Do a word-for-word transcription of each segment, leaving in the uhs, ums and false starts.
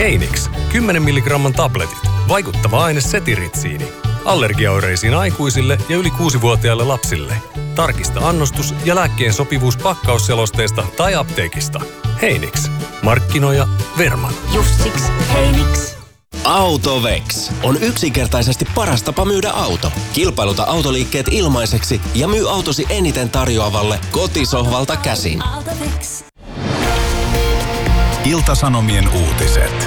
Heinix, kymmenen milligramman tabletit. Vaikuttava aine setiritsiini. Allergiaoireisiin aikuisille ja yli kuusivuotiaille lapsille. Tarkista annostus ja lääkkeen sopivuus pakkausselosteesta tai apteekista. Heinix. Markkinoija Verman. Just siksi Heinix. Autovex on yksinkertaisesti paras tapa myydä auto. Kilpailuta autoliikkeet ilmaiseksi ja myy autosi eniten tarjoavalle kotisohvalta käsin. Autovex. Ilta-Sanomien uutiset.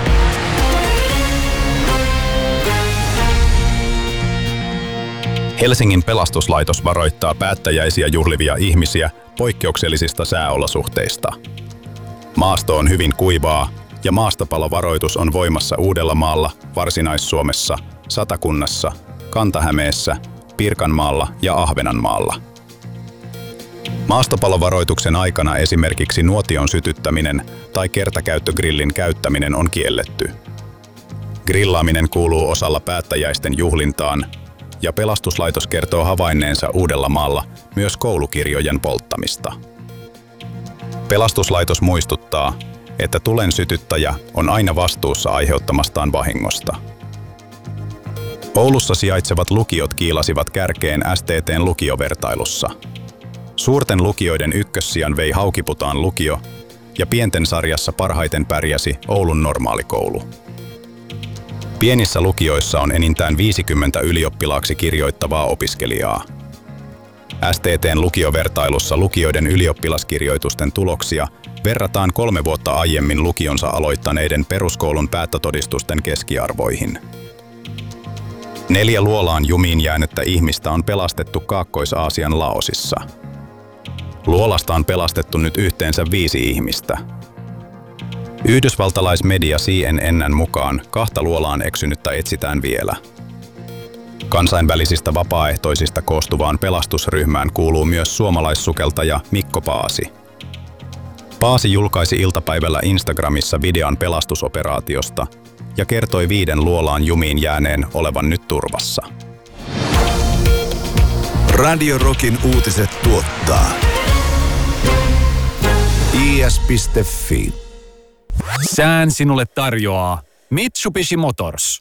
Helsingin pelastuslaitos varoittaa päättäjäisiä juhlivia ihmisiä poikkeuksellisista sääolosuhteista. Maasto on hyvin kuivaa ja maastopalovaroitus on voimassa Uudellamaalla, Varsinais-Suomessa, Satakunnassa, Kanta-Hämeessä, Pirkanmaalla ja Ahvenanmaalla. Maastopalovaroituksen aikana esimerkiksi nuotion sytyttäminen tai kertakäyttögrillin käyttäminen on kielletty. Grillaaminen kuuluu osalla päättäjäisten juhlintaan, ja pelastuslaitos kertoo havainneensa Uudellamaalla myös koulukirjojen polttamista. Pelastuslaitos muistuttaa, että tulen sytyttäjä on aina vastuussa aiheuttamastaan vahingosta. Oulussa sijaitsevat lukiot kiilasivat kärkeen S T T:n lukiovertailussa. Suurten lukioiden ykkössijan vei Haukiputaan lukio ja pienten sarjassa parhaiten pärjäsi Oulun normaalikoulu. Pienissä lukioissa on enintään viisikymmentä ylioppilaaksi kirjoittavaa opiskelijaa. S T T:n lukiovertailussa lukioiden ylioppilaskirjoitusten tuloksia verrataan kolme vuotta aiemmin lukionsa aloittaneiden peruskoulun päättötodistusten keskiarvoihin. Neljä luolaan jumiin jäänyttä ihmistä on pelastettu Kaakkois-Aasian Laosissa. Luolasta on pelastettu nyt yhteensä viisi ihmistä. Yhdysvaltalaismedia C N N:n mukaan kahta luolaan eksynyttä etsitään vielä. Kansainvälisistä vapaaehtoisista koostuvaan pelastusryhmään kuuluu myös suomalaissukeltaja Mikko Paasi. Paasi julkaisi iltapäivällä Instagramissa videon pelastusoperaatiosta ja kertoi viiden luolaan jumiin jääneen olevan nyt turvassa. Radio Rockin uutiset tuottaa I S piste F I. Sään sinulle tarjoaa Mitsubishi Motors.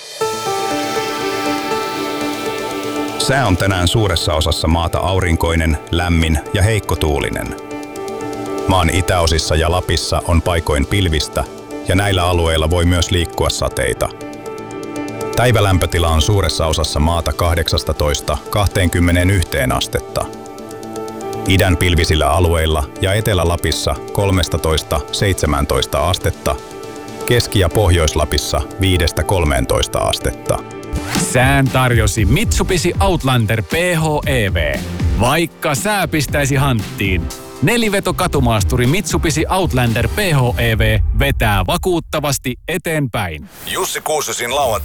Sää on tänään suuressa osassa maata aurinkoinen, lämmin ja heikkotuulinen. Maan itäosissa ja Lapissa on paikoin pilvistä ja näillä alueilla voi myös liikkua sateita. Päivälämpötila on suuressa osassa maata kahdeksastatoista kaksikymmentäyksi astetta. Idän pilvisillä alueilla ja Etelä-Lapissa kolmetoista seitsemäntoista astetta, Keski- ja Pohjois-Lapissa viidestä kolmeentoista astetta. Sään tarjosi Mitsubishi Outlander P H E V. Vaikka sää pistäisi hanttiin, neliveto katumaasturi Mitsubishi Outlander P H E V vetää vakuuttavasti eteenpäin. Jussi Kuusosin lauantai.